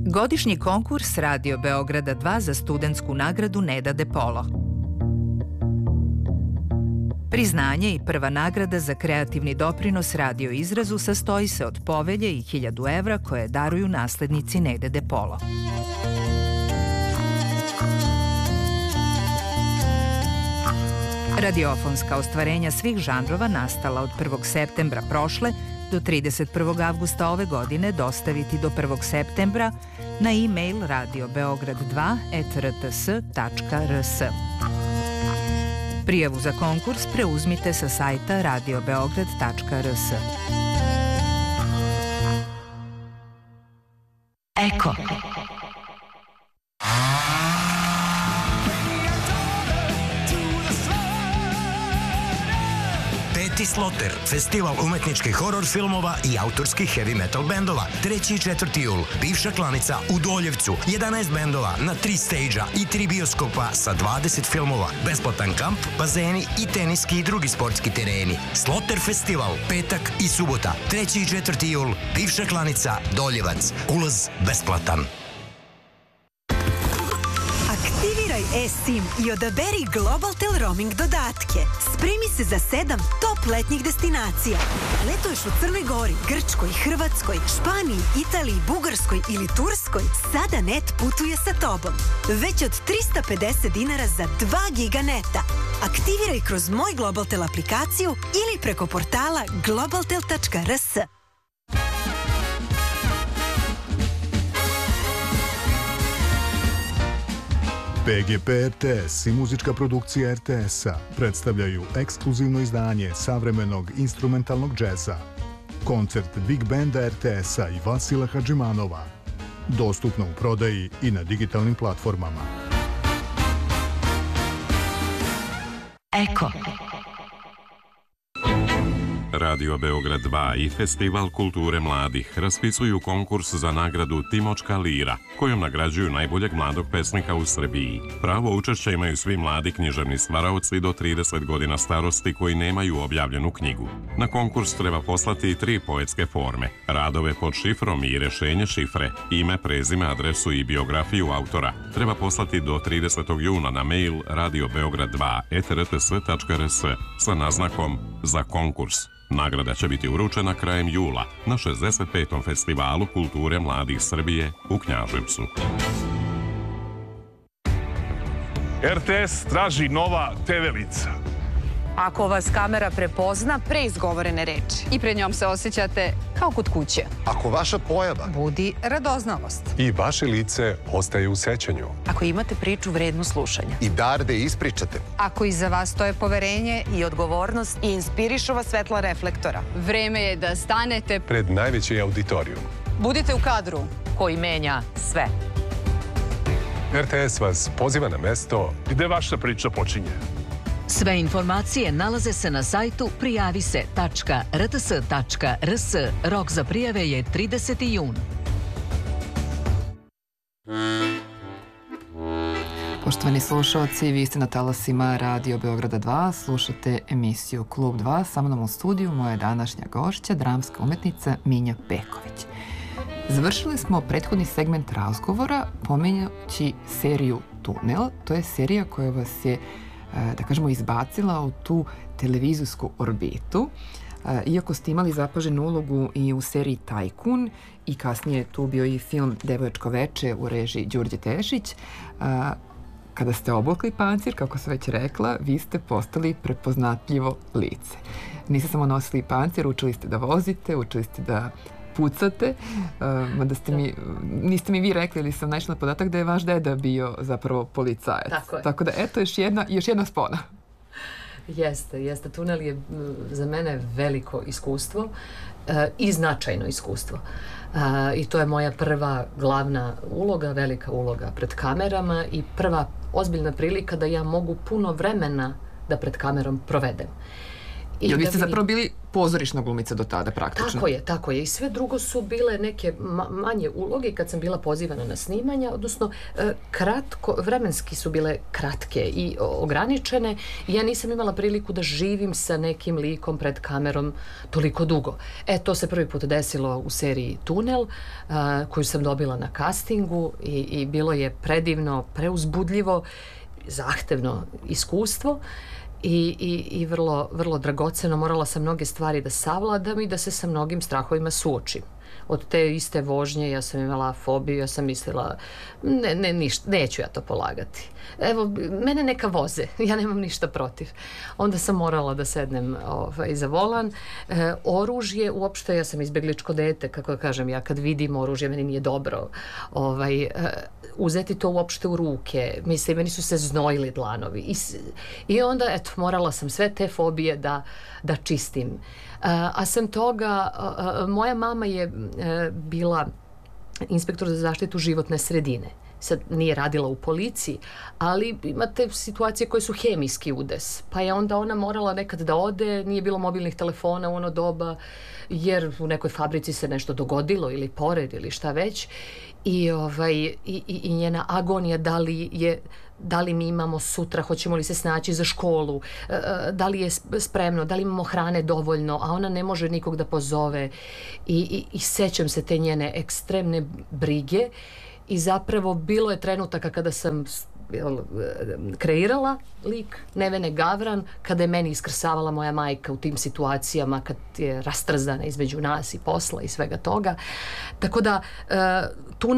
Godišnji konkurs Radio Beograda 2 za studentsku nagradu Neda De Polo. Priznanje i prva nagrada za kreativni doprinos radio izrazu sastoji se od povelje i 1000 evra koje daruju naslednici Nede De Polo. Radiofonska ostvarenja svih žanrova nastala od 1. septembra prošle do 31. avgusta ove godine dostaviti do 1. septembra na e-mail radiobeograd2@rts.rs. Prijavu za konkurs preuzmite sa sajta radiobeograd.rs. Eko. Sloter, festival umetničkih horor filmova i autorskih heavy metal bendova. 3. i 4. jul, bivša klanica u Doljevcu, 11 bendova na 3 stage-a i 3 bioskopa sa 20 filmova. Besplatan kamp, bazeni i teniski i drugi sportski tereni. Sloter festival, petak i subota. 3. i 4. jul, bivša klanica Doljevac. Ulaz besplatan. Aktiviraj eSIM i odaberi Globaltel roaming dodatke. Spremi se za 7 top letnjih destinacija. Letuješ u Crnoj Gori, Grčkoj, Hrvatskoj, Španiji, Italiji, Bugarskoj ili Turskoj? Sada net putuje sa tobom. Već od 350 dinara za 2 giga neta. Aktiviraj kroz Moj Globaltel aplikaciju ili preko portala globaltel.rs. PGP RTS i muzička produkcija RTS-a predstavljaju ekskluzivno izdanje savremenog instrumentalnog džeza. Koncert Big Banda RTS-a i Vasila Hadžimanova. Dostupno u prodaji i na digitalnim platformama. Eko. Radio Beograd 2 i Festival kulture mladih raspisuju konkurs za nagradu Timočka lira, kojom nagrađuju najboljeg mladog pesnika u Srbiji. Pravo učešća imaju svi mladi književni stvaraoci do 30 godina starosti koji nemaju objavljenu knjigu. Na konkurs treba poslati 3 poetske forme, radove pod šifrom i rešenje šifre, ime, prezime, adresu i biografiju autora. Treba poslati do 30. juna na mail radiobeograd2@rts.rs sa naznakom za konkurs. Nagrada će biti uručena krajem jula na 65. festivalu kulture mladih Srbije u Knjaževcu. RTS traži nova TV lica. Ako vas kamera prepozna pre izgovorene reči i pred njom se osjećate kao kod kuće. Ako vaša pojava budi radoznalost i vaše lice ostaje u sećanju. Ako imate priču vrednu slušanja i dar da ispričate. Ako iza vas stoje poverenje i odgovornost i inspirišu vas svetla reflektora. Vreme je da stanete pred najveći auditorijum. Budite u kadru koji menja sve. RTS vas poziva na mesto gde vaša priča počinje. Sve informacije nalaze se na sajtu prijavise.rts.rs. Rok za prijave je 30. jun. Poštovani slušalci, vi ste na talasima Radio Beograda 2, slušate emisiju Klub 2, sa mnom u studiju moja današnja gošća, dramska umetnica Minja Peković. Završili smo prethodni segment razgovora pominjući seriju Tunel. To je serija koja vas je, da kažemo, izbacila u tu televizijsku orbitu. Iako ste imali zapaženu ulogu i u seriji Tajkun i kasnije je tu bio i film Devojačko veče u režiji Đurđe Tešić, kada ste obukli pancir, kako sam već rekla, vi ste postali prepoznatljivo lice. Niste samo nosili pancir, učili ste da vozite, učili ste da pucate, mada niste mi vi rekli, ili sam naišla na podatak da je vaš deda bio zapravo policajac. Tako da, eto, još jedna spona. Jeste. Tunel je za mene veliko iskustvo i značajno iskustvo. I to je moja prva glavna uloga, velika uloga pred kamerama i prva ozbiljna prilika da ja mogu puno vremena da pred kamerom provedem. Jer vi ste zapravo bili pozorišna glumica do tada, praktično. Tako je. I sve drugo su bile neke manje uloge kad sam bila pozivana na snimanja, odnosno vremenski su bile kratke i ograničene i ja nisam imala priliku da živim sa nekim likom pred kamerom toliko dugo. To se prvi put desilo u seriji Tunel, koju sam dobila na castingu i bilo je predivno, preuzbudljivo, zahtevno iskustvo. I vrlo, vrlo dragoceno. Morala sam mnoge stvari da savladam i da se sa mnogim strahovima suočim. Od te iste vožnje ja sam imala fobiju, ja sam mislila neću ja to polagati. Evo, mene neka voze, ja nemam ništa protiv. Onda sam morala da sednem za volan. Oružje, uopšte ja sam izbegličko dete, kako kažem, ja kad vidim oružje meni nije dobro. Uzeti to uopšte u ruke, mislim, meni su se znojili dlanovi. I onda, eto, morala sam sve te fobije da čistim. A sem toga, moja mama je bila inspektor za zaštitu životne sredine. Sad nije radila u policiji, ali imate situacije koje su hemijski udes. Pa je onda ona morala nekad da ode, nije bilo mobilnih telefona u ono doba, jer u nekoj fabrici se nešto dogodilo ili pored ili šta već. I njena agonija da li mi imamo sutra, hoćemo li se snaći za školu, da li je spremno, da li imamo hrane dovoljno, a ona ne može nikog da pozove. I sećam se te njene ekstremne brige i zapravo bilo je trenutaka kada sam kreirala lik Nevene Gavran, kada je meni iskrsavala moja majka u tim situacijama kad je rastrzana između nas i posla i svega toga. Tako da